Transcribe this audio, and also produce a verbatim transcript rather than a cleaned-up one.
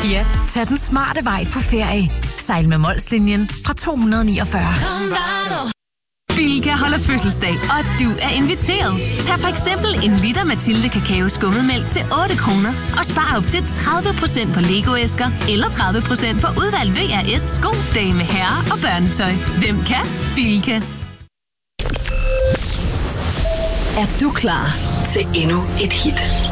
Ja, tag den smarte vej på ferie. Sejl med Molslinjen fra to hundrede og niogfyrre. Bilka holder fødselsdag, og du er inviteret. Tag for eksempel en liter Mathilde Kakao Skummetmælk til otte kroner og spar op til tredive procent på Lego-æsker eller tredive procent på udvalgt V R S sko, dame, herre og børnetøj. Hvem kan? Bilka. Er du klar til endnu et hit?